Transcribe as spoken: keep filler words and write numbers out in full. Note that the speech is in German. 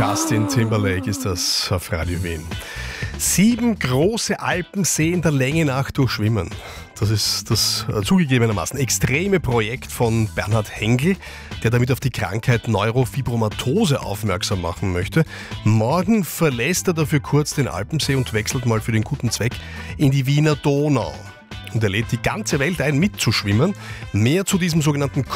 Justin Timberlake ist das auf Radio Wien. Sieben große Alpenseen der Länge nach durchschwimmen. Das ist das äh, zugegebenermaßen extreme Projekt von Bernhard Henkel, der damit auf die Krankheit Neurofibromatose aufmerksam machen möchte. Morgen verlässt er dafür kurz den Alpensee und wechselt mal für den guten Zweck in die Wiener Donau. Und er lädt die ganze Welt ein, mitzuschwimmen. Mehr zu diesem sogenannten